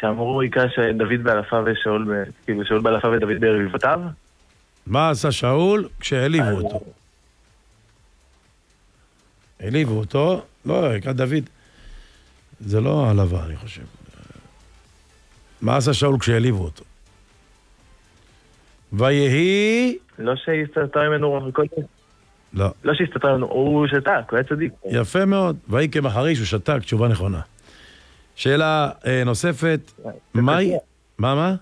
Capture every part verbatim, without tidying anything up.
שאמרו היכה שדוד באלפה ושאול, כאילו שאול באלפה ודוד ברבבותיו. מה עשה שאול כשהעליבו אותו? העליבו אותו? לא, היכה דוד. זה לא העלבה, אני חושב. מה עשה שאול כשהעליבו אותו? ויהי... לא שהסתתרה ממנו רוח וקודש? לא. לא שהסתתרה ממנו, הוא שתק, הוא היה צדיק. יפה מאוד. ויהי כמחריש, הוא שתק, תשובה נכונה. שאלה אה, נוספת, מהי? מה, מה?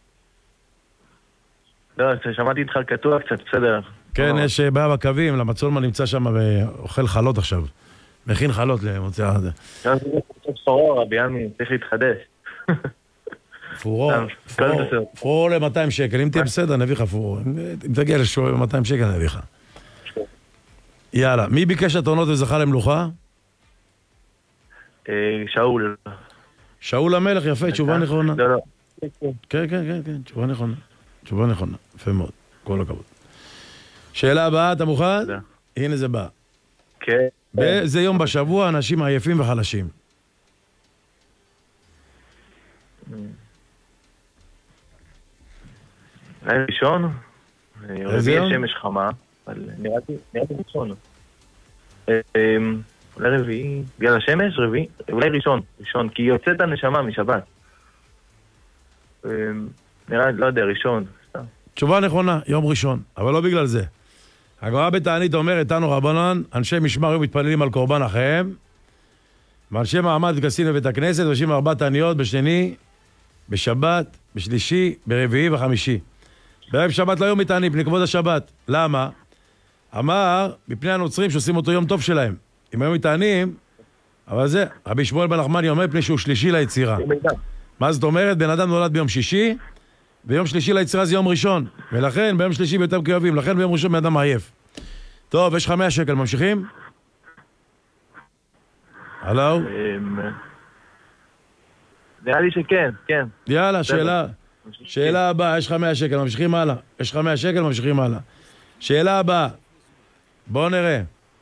לא, שמעתי איתך קטוע קצת, בסדר. כן, יש בעיה בקווים, למה צולמן נמצא שם ואוכל חלות עכשיו. מכין חלות למוצא הזה. זה פורור, רבי עמי, צריך להתחדש. פורור, פורור ל-מאתיים שקל, אם תהיה בסדר נביא לך פורור, אם תגיע ל-מאתיים שקל נביא לך. יאללה, מי ביקש התרונות וזכה למלוכה? שאול. שאול המלך, יפה, תשובה נכונה. לא, לא. כן, כן, כן, כן, תשובה נכונה. תשובה נכונה, יפה מאוד, כל הכבוד. שאלה הבאה, אתה מוכן? הנה זה בא. כן. באיזה יום בשבוע אנשים עייפים וחלשים? אולי ראשון? רביעי שמש חמה, אבל נראה לי ראשון. אולי רביעי, בגלל השמש, רביעי, אולי ראשון, ראשון, כי יוצאת הנשמה משבת. נראה, לא יודע, ראשון. תשובה נכונה, יום ראשון, אבל לא בגלל זה. הגמרא בתענית אומרת, תנו רבנן, אנשי משמר היו מתפללים על קורבן אחיהם, ואנשי מעמד מתכנסים לבית הכנסת, ועושים ארבע תעניות בשני, בשבת, בשלישי, ברביעי וחמישי. בערב שבת לא היו מתענים, פני כבוד השבת. למה? אמר, מפני הנוצרים שעושים אותו יום טוב שלהם. אם היו מתענים, אבל זה, רבי שמואל בן נחמני אומר, פני שהוא שלישי ליצירה. מה זאת אומרת? בן אדם נולד ביום שישי, ויום שלישי ליצירה זה יום ראשון. ולכן, ביום שלישי ביותר כאוהבים, לכן ביום ראשון בן אדם עייף. טוב, יש לך מאה שקל, ממשיכים? הלו? נראה לי שכן, כן. יאללה, שאלה. שאלה הבאה, יש לך מאה שקל, ממשיכים הלאה. יש לך מאה שקל, ממשיכים הלאה. שאלה הבאה. בואו נראה.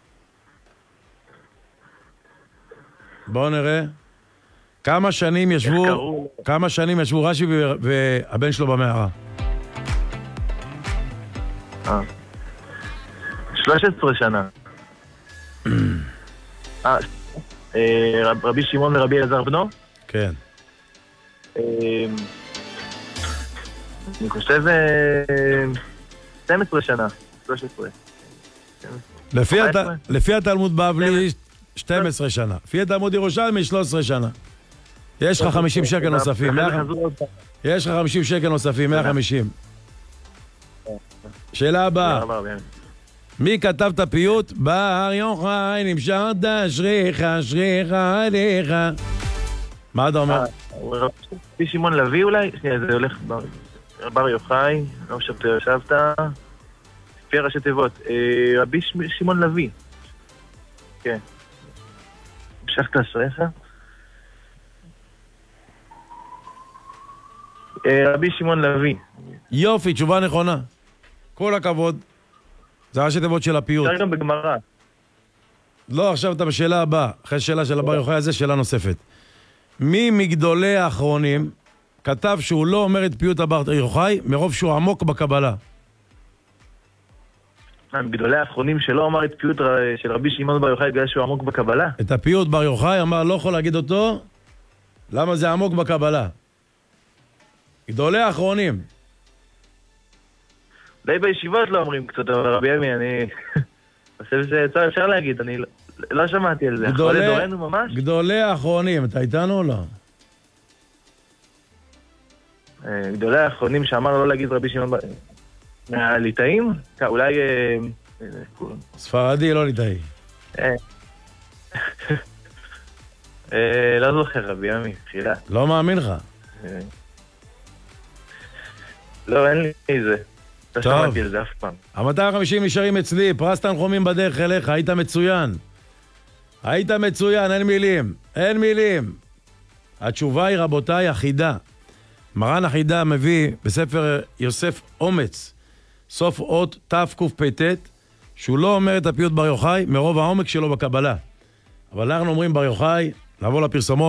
בואו נראה. כמה שנים ישבו, כמה שנים ישבו רש"י והבן שלו במערה? אה. שלוש עשרה שנה. אה, רבי שמעון ורבי אלעזר בנו? כן. אני חושב שתים עשרה שנה, שלוש עשרה. לפי התלמוד בבלי שתים עשרה שנה. לפי התלמוד ירושלמי שלוש עשרה שנה. יש לך חמישים שקל נוספים. יש לך חמישים שקל נוספים, מאה וחמישים. שאלה הבאה. מי כתב את הפיוט? בר יוחאי נמשרת אשריך, אשריך עליך. מה אתה אומר? רבי שמעון לוי אולי? שנייה, זה הולך בר יוחאי, לא חושב שאתה ישבת. לפי ראשי תיבות. רבי שמעון לוי. כן. המשכת אשריך? רבי שמעון לוי. יופי, תשובה נכונה. כל הכבוד. זה ראשי תיבות של הפיוט. אפשר גם בגמרא. לא, עכשיו אתה בשאלה הבאה. אחרי שאלה של הבר יוחאי הזה, שאלה נוספת. מי מגדולי האחרונים כתב שהוא לא אומר את פיוט הבר יוחאי מרוב שהוא עמוק בקבלה? מגדולי האחרונים שלא אמר את פיוט של רבי שמעון בר יוחאי בגלל שהוא עמוק בקבלה? את הפיוט בר יוחאי אמר לא יכול להגיד אותו, למה זה עמוק בקבלה? גדולי האחרונים. די בישיבות לא אומרים קצת, אבל רבי עמי, אני חושב שאפשר להגיד, אני לא שמעתי על זה. גדולי, דורנו ממש? גדולי האחרונים, אתה איתנו או לא? גדולי האחרונים שאמר לא להגיד רבי שמעון בר... מהליטאים? אולי... ספרדי, לא ליטאי. לא זוכר רבי עמי, תחילה. לא מאמין לך. לא, אין לי איזה. לא שמעתי על זה אף פעם. ה-מאתיים וחמישים נשארים אצלי, פרס תנחומים בדרך אליך, היית מצוין. היית מצוין, אין מילים. אין מילים. התשובה היא, רבותיי, אחידה. מרן אחידה מביא בספר יוסף אומץ, סוף אות תקפ"ט, שהוא לא אומר את הפיוט בר יוחאי מרוב העומק שלו בקבלה. אבל אנחנו אומרים בר יוחאי, נעבור לפרסומות.